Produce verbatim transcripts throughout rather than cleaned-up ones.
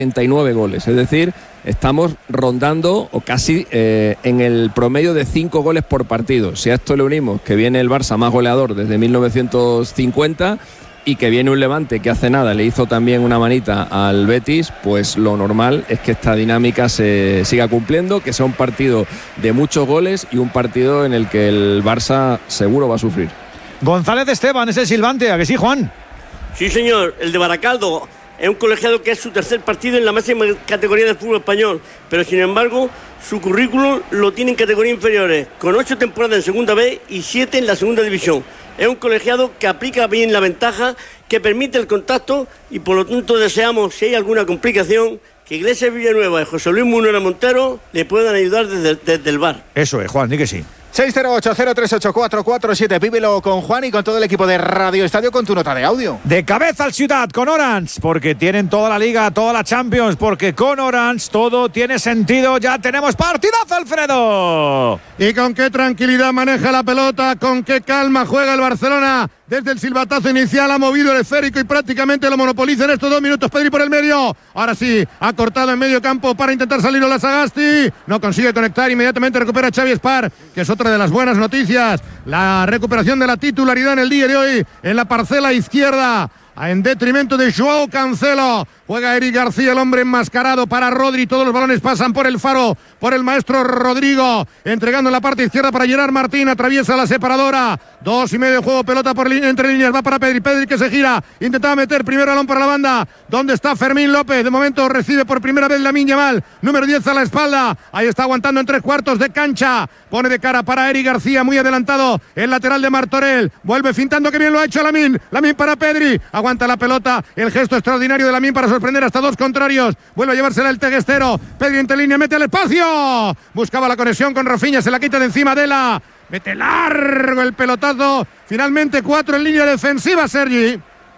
treinta y nueve goles, es decir, estamos rondando o casi eh, en el promedio de cinco goles por partido. Si a esto le unimos que viene el Barça más goleador desde mil novecientos cincuenta y que viene un Levante que hace nada le hizo también una manita al Betis, pues lo normal es que esta dinámica se siga cumpliendo, que sea un partido de muchos goles y un partido en el que el Barça seguro va a sufrir. González Esteban es el silbante, ¿a que sí, Juan? Sí, señor, el de Baracaldo. Es un colegiado que es su tercer partido en la máxima categoría del fútbol español, pero sin embargo su currículum lo tiene en categorías inferiores, con ocho temporadas en segunda B y siete en la segunda división. Es un colegiado que aplica bien la ventaja, que permite el contacto y por lo tanto deseamos, si hay alguna complicación, que Iglesias Villanueva y José Luis Munera Montero le puedan ayudar desde, desde el V A R. Eso es, Juan, di que sí. seis cero ocho cero tres ocho cuatro cuatro siete. Vívelo con Juan y con todo el equipo de Radio Estadio con tu nota de audio. De cabeza al Ciudad con Orange, porque tienen toda la Liga, toda la Champions, porque con Orange todo tiene sentido. Ya tenemos partidazo, Alfredo. Y con qué tranquilidad maneja la pelota, con qué calma juega el Barcelona. Desde el silbatazo inicial ha movido el esférico y prácticamente lo monopoliza en estos dos minutos. Pedri por el medio. Ahora sí, ha cortado en medio campo para intentar salir la Sagasti. No consigue conectar, inmediatamente recupera Xavi Espar, que es otra de las buenas noticias. La recuperación de la titularidad en el día de hoy en la parcela izquierda, en detrimento de Joao Cancelo. Juega Eric García, el hombre enmascarado para Rodri. Todos los balones pasan por el faro, por el maestro Rodrigo. Entregando en la parte izquierda para Gerard Martín. Atraviesa la separadora. Dos y medio de juego. Pelota por entre líneas. Va para Pedri. Pedri que se gira. Intentaba meter primer balón para la banda. ¿Dónde está Fermín López? De momento recibe por primera vez Lamine Yamal. Número diez a la espalda. Ahí está aguantando en tres cuartos de cancha. Pone de cara para Eric García. Muy adelantado. El lateral de Martorell. Vuelve fintando, que bien lo ha hecho Lamine. Lamine para Pedri. Aguanta la pelota. El gesto extraordinario de Lamine para sorprender hasta dos contrarios. Vuelve a llevársela el teguestero. Pedri entre línea, mete al espacio. Buscaba la conexión con Rafinha, se la quita de encima de la. Mete largo el pelotazo. Finalmente cuatro en línea defensiva, Sergi.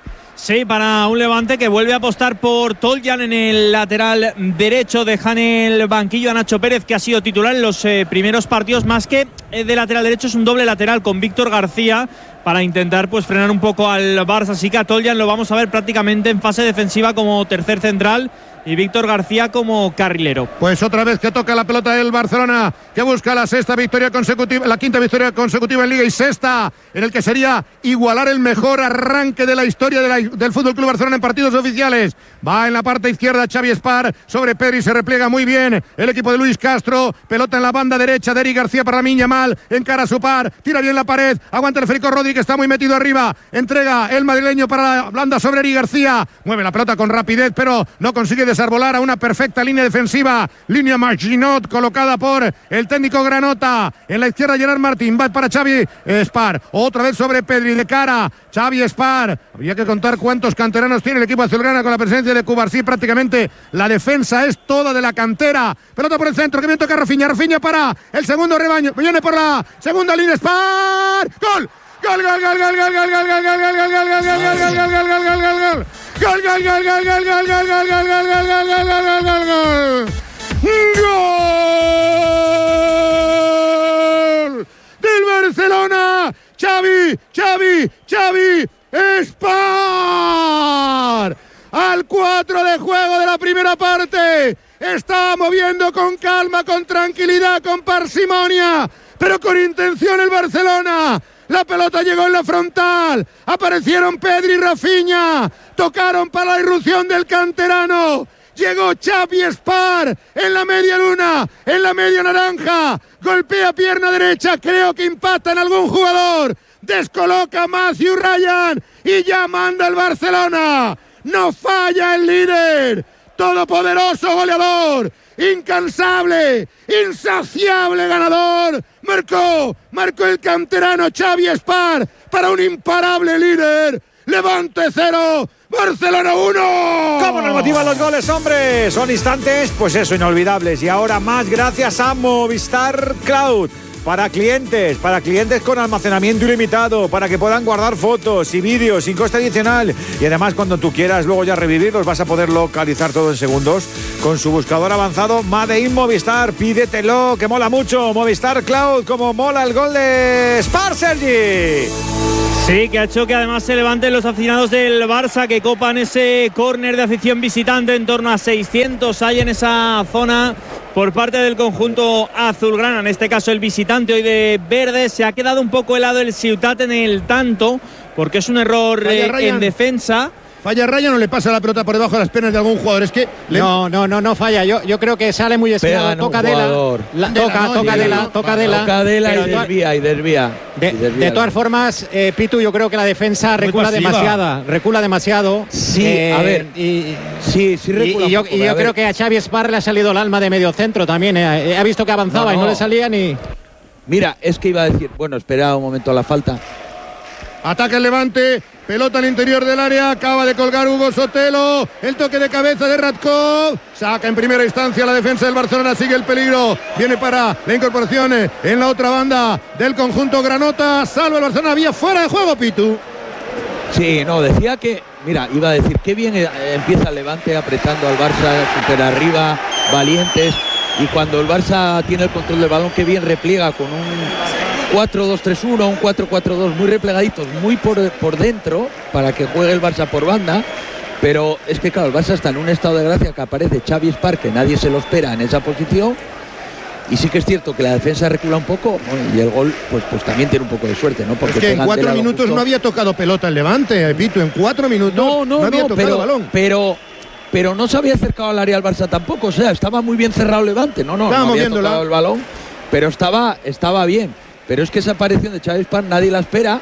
Sí, para un Levante que vuelve a apostar por Toljan en el lateral derecho. Deja en el banquillo a Nacho Pérez, que ha sido titular en los eh, primeros partidos. Más que eh, de lateral derecho, es un doble lateral con Víctor García para intentar pues frenar un poco al Barça. Así que a Toljan lo vamos a ver prácticamente en fase defensiva como tercer central y Víctor García como carrilero. Pues otra vez que toca la pelota del Barcelona, que busca la sexta victoria consecutiva, la quinta victoria consecutiva en Liga y sexta, en el que sería igualar el mejor arranque de la historia de la, del Fútbol Club Barcelona en partidos oficiales. Va en la parte izquierda Xavi Espar sobre Pedri, se repliega muy bien el equipo de Luis Castro. Pelota en la banda derecha de Eric García para Lamine Yamal, encara a su par, tira bien la pared, aguanta el Federico Rodri, que está muy metido arriba, entrega el madrileño para la blanda sobre Eric García, mueve la pelota con rapidez, pero no consigue desarbolar a una perfecta línea defensiva. Línea Marginot colocada por el técnico Granota. En la izquierda Gerard Martín, va para Xavi Espar, otra vez sobre Pedri, de cara Xavi Espar. Habría que contar cuántos canteranos tiene el equipo azulgrana con la presencia de Cubarsí. Prácticamente la defensa es toda de la cantera. Pelota por el centro, que bien toca Rafinha. Rafinha para el segundo rebaño, viene por la segunda línea. Espar, gol. Gol, gol, gol, gol, gol, gol, gol, gol, gol, gol, gol, gol, gol, gol, gol, gol, gol, gol, gol, gol. Gol, gol, gol, gol, gol, gol, gol, gol, gol, gol, gol, gol, gol, gol, gol, gol. Gol del Barcelona. Xavi, Xavi, Xavi Espar. Al cuatro de juego de la primera parte. Está moviendo con calma, con tranquilidad, con parsimonia, pero con intención el Barcelona. La pelota llegó en la frontal. Aparecieron Pedri y Rafinha. Tocaron para la irrupción del canterano. Llegó Xavi Espar en la media luna, en la media naranja. Golpea pierna derecha, creo que impacta en algún jugador. Descoloca a Matthew Ryan y ya manda el Barcelona. No falla el líder. Todopoderoso goleador. Incansable, insaciable ganador. Marcó, marcó el canterano Xavi Espar para un imparable líder. Levante cero, Barcelona uno. ¿Cómo nos motivan los goles, hombre? Son instantes, pues eso, inolvidables. Y ahora más gracias a Movistar Cloud. Para clientes, para clientes con almacenamiento ilimitado, para que puedan guardar fotos y vídeos sin coste adicional. Y además, cuando tú quieras luego ya revivirlos, vas a poder localizar todo en segundos con su buscador avanzado Made in Movistar. Pídetelo, que mola mucho. Movistar Cloud, como mola el gol de Spar, Sergi. Sí, que ha hecho que además se levanten los aficionados del Barça, que copan ese córner de afición visitante. En torno a seiscientos hay en esa zona por parte del conjunto azulgrana, en este caso el visitante hoy de verde. Se ha quedado un poco helado el Ciutat en el tanto, porque es un error eh, en defensa. Falla Ryan o le pasa la pelota por debajo de las piernas de algún jugador. Es que le... no, no, no, no falla. Yo, yo creo que sale muy esquinado. Toca de la, la, toca, no, toca de la, toca de la, toca de la y desvía y desvía. De, y desvía. de todas formas, eh, Pitu, yo creo que la defensa muy recula pasiva. demasiado, recula demasiado. Sí, eh, a ver, y, sí, sí recula y, y yo, poco, y yo a creo ver. que a Xavi Espar le ha salido el alma de medio centro también. Eh, ha visto que avanzaba No, no. y no le salía ni. Mira, es que iba a decir, bueno, espera un momento a la falta. Ataca el Levante, pelota al interior del área, acaba de colgar Hugo Sotelo, el toque de cabeza de Radkov, saca en primera instancia la defensa del Barcelona, sigue el peligro, viene para la incorporación en la otra banda del conjunto granota, salva el Barcelona, vía fuera de juego, Pitu. Sí, no, decía que, mira, iba a decir, qué bien eh, empieza el Levante apretando al Barça, super arriba, valientes, y cuando el Barça tiene el control del balón, qué bien repliega con un cuatro dos tres uno, un cuatro cuatro dos, muy replegaditos, muy por, por dentro, para que juegue el Barça por banda. Pero es que claro, el Barça está en un estado de gracia que aparece Xavi Espar, que nadie se lo espera en esa posición. Y sí que es cierto que la defensa recula un poco, bueno, y el gol pues, pues también tiene un poco de suerte, ¿no? Porque es que en pegan cuatro de lado minutos justo. no había tocado pelota el Levante, Pitu, en cuatro minutos No, no, no había no, tocado pero, el balón. pero, pero no se había acercado al área al Barça tampoco, o sea, estaba muy bien cerrado el Levante, no, no, Estaba no había moviéndola. tocado el balón, pero estaba, estaba bien. Pero es que esa aparición de Xavi Espar nadie la espera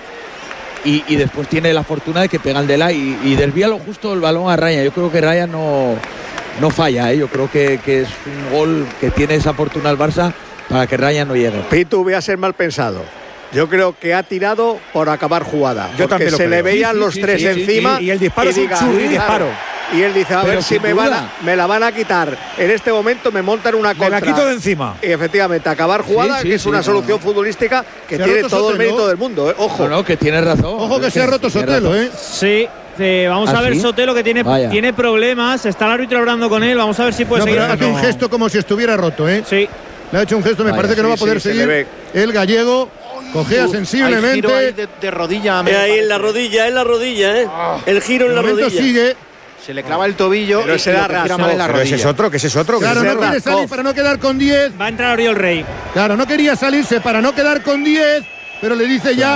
y, y después tiene la fortuna de que pega el de la y, y desvía lo justo el balón a Raya. Yo creo que Raya no, no falla, ¿eh? Yo creo que, que es un gol que tiene esa fortuna el Barça para que Raya no llegue. Pitu, voy a ser mal pensado. Yo creo que ha tirado por acabar jugada. Yo porque también lo se creo. le veían Sí, sí, los sí, tres sí, sí, encima. sí. Y el disparo es un diga, churri claro. disparo. Y él dice, a Pero ver si sin me, duda. van a, me la van a quitar. En este momento me montan una Me contra. la quito de encima. Y efectivamente, acabar jugada, Sí, sí, que es sí, una no, solución no. futbolística que Se ha tiene roto todo el Sotelo. mérito del mundo. ¿eh? Ojo. No, no, que tiene razón. Ojo que se ha roto Tiene Sotelo, razón. ¿eh? Sí, eh, vamos ¿Ah, a ver sí? Sotelo, que tiene, Vaya. tiene problemas. Está el árbitro hablando con él. Vamos a ver si puede No, seguir. pero hace un gesto como si estuviera roto, ¿eh? Sí. Le ha hecho un gesto, me Vaya, parece que no sí, va a poder sí, se seguir. le ve. El gallego cojea sensiblemente. de, de rodilla. Es ahí en la rodilla, en la rodilla, ¿eh? El giro De en la momento rodilla. sigue. Se le clava el tobillo. Pero y ese era lo que gira raso, mal en la Pero ese es rodilla. otro, que ese es otro. que Claro, ese no es quiere Radkov. salir para no quedar con diez. Va a entrar Oriol Rey. Claro, no quería salirse para no quedar con diez, pero le dice ya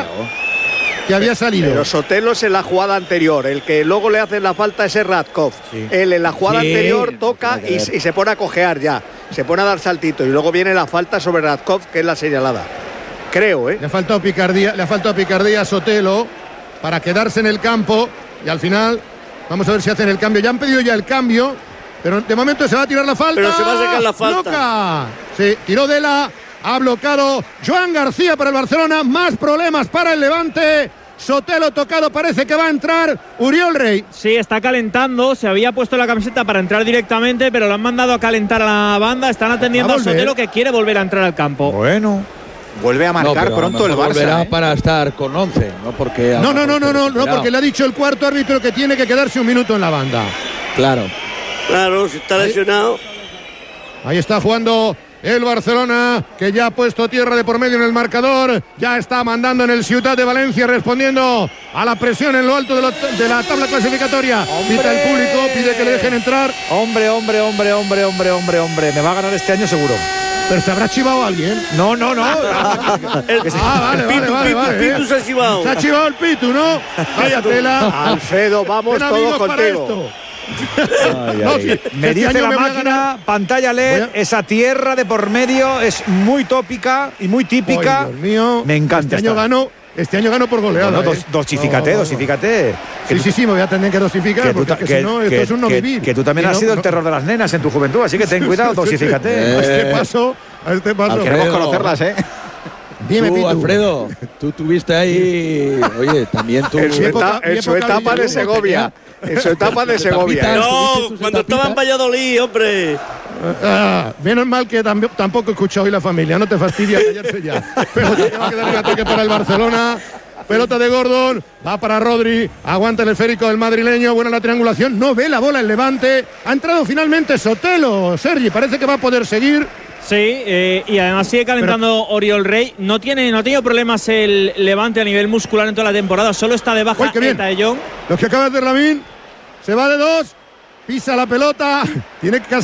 que había salido. Pero Sotelo es en la jugada anterior. El que luego le hacen la falta es el Radkov. Sí. Él en la jugada Sí, anterior toca tiene que y, ver. y se pone a cojear ya. Se pone a dar saltito. Y luego viene la falta sobre Radkov, que es la señalada. Creo, ¿eh? Le ha faltado picardía, le ha faltado picardía a Sotelo para quedarse en el campo y al final vamos a ver si hacen el cambio. Ya han pedido ya el cambio, pero de momento se va a tirar la falta. Pero se va a sacar la falta. Loca. Sí, tiró de la, ha bloqueado Joan García para el Barcelona, más problemas para el Levante. Sotelo tocado, parece que va a entrar Uriol Rey. Sí, está calentando. Se había puesto la camiseta para entrar directamente, pero lo han mandado a calentar a la banda. Están atendiendo Va a a volver. Sotelo, que quiere volver a entrar al campo. Bueno. Vuelve a No, marcar pero a lo pronto el mejor Barça. volverá ¿eh? para estar con once, no porque. a No, lo no, no, mejor no, esté no, no, recuperado. porque le ha dicho el cuarto árbitro que tiene que quedarse un minuto en la banda. Claro. Claro, si está lesionado. Ahí está jugando el Barcelona, que ya ha puesto tierra de por medio en el marcador. Ya está mandando en el Ciutat de Valencia, respondiendo a la presión en lo alto de, lo, de la tabla clasificatoria. Pita el público, pide que le dejen entrar. Hombre, hombre, hombre, hombre, hombre, hombre, hombre. Me va a ganar este año seguro. Pero se habrá chivado alguien. No, no, no. El, Ah, vale, el vale, Pitu, vale, Pitu, vale, Pitu eh. se ha chivado. Se ha chivado el Pitu, ¿no? Vaya tela. Alfredo, vamos Ven, todos amigos, para contigo. esto. No, si- Me este dice año la me voy a máquina, ganar- pantalla L E D, Voy a- esa tierra de por medio es muy tópica y muy típica. Ay, Dios mío. Me encanta Este año esta. ganó, este año ganó por goleada. No, no, ¿eh? dos, dosifícate, No, no. dosifícate. Sí, sí, sí, me voy a tener que dosificar, Que tú, porque ta- es que que- si no, esto que- es un no que- vivir. que tú también Y has no- sido el no- terror de las nenas en tu juventud, así que ten cuidado, dosifícate. A este Eh. paso, a este paso. Queremos Alfredo. conocerlas, ¿eh? Dime, Tú, Pitu. Alfredo, tú tuviste ahí. Oye, también tú. En su, Mi eta- época- en mi su época etapa de de Segovia. En su etapa de Segovia. Tapitas. No, ¿Tuviste tus cuando estaba en etapitas? Valladolid, hombre. Ah, menos mal que tam- tampoco he escuchado hoy la familia, no te fastidia callarse ya. Pero que va a quedar un ataque para el Barcelona. Pelota de Gordon, va para Rodri, aguanta el esférico del madrileño, buena la triangulación, no ve la bola el Levante. Ha entrado finalmente Sotelo, Sergi, parece que va a poder seguir. Sí, eh, y además sigue calentando Pero, Oriol Rey. No tiene, no ha tenido problemas el Levante a nivel muscular en toda la temporada. Solo está de baja Eta de Jong. Lo que acaba de hacer Lamine. Se va de dos. Pisa la pelota. Tiene que